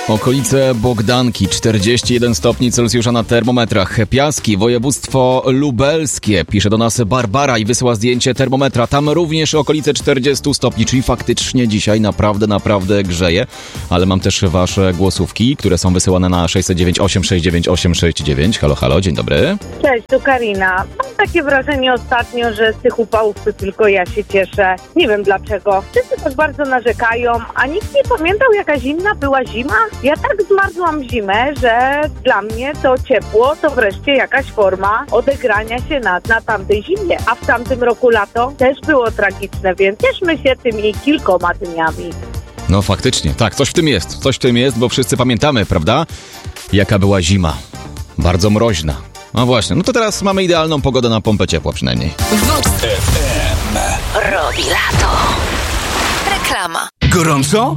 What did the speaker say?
Okolice Bogdanki, 41 stopni Celsjusza na termometrach. Piaski, województwo lubelskie. Pisze do nas Barbara i wysyła zdjęcie termometra. Tam również okolice 40 stopni, czyli faktycznie dzisiaj naprawdę grzeje. Ale mam też wasze głosówki, które są wysyłane na 609 869 869. Halo, halo, dzień dobry. Cześć, tu Karina. Mam takie wrażenie ostatnio, że z tych upałów to tylko ja się cieszę. Nie wiem dlaczego. Wszyscy tak bardzo narzekają, a nikt nie pamiętał, jaka zimna była zima. Ja tak zmarzłam w zimę, że dla mnie to ciepło to wreszcie jakaś forma odegrania się na tamtej zimie. A w tamtym roku lato też było tragiczne, więc cieszmy się tymi kilkoma dniami. No faktycznie, tak, coś w tym jest, bo wszyscy pamiętamy, prawda? Jaka była zima. Bardzo mroźna. No właśnie, no to teraz mamy idealną pogodę na pompę ciepła przynajmniej. WOX FM robi lato. Reklama. Gorąco?